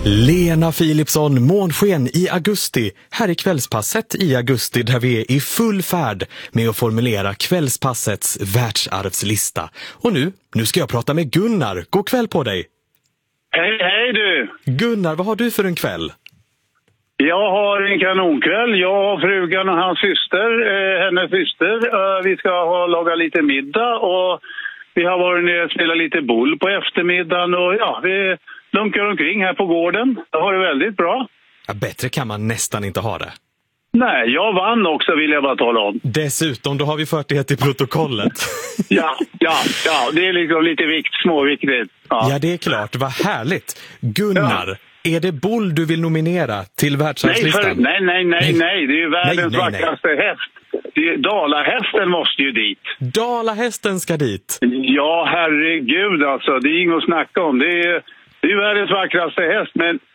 Lena Philipsson, månsken i augusti, här i kvällspasset i augusti där vi är i full färd med att formulera kvällspassets världsarvslista. Och nu ska jag prata med Gunnar. God kväll på dig. Hej du! Gunnar, vad har du för en kväll? Jag har en kanonkväll. Jag och frugan och hans syster, hennes syster. Vi ska laga lite middag och vi har varit nere och spelat lite boll på eftermiddagen. Och ja, vi lunkar omkring här på gården. Det har det väldigt bra. Ja, bättre kan man nästan inte ha det. Nej, jag vann också vill jag bara tala om. Dessutom, då har vi fört det till protokollet. Ja, det är liksom lite småviktigt. Ja, det är klart. Vad härligt. Gunnar, är det boll du vill nominera till världsarvslistan? Nej. Det är ju världens vackraste häst. Dalahästen måste ju dit. Dalahästen ska dit. Ja, herregud alltså. Det är inget att snacka om. Det är ju världens vackraste häst. Men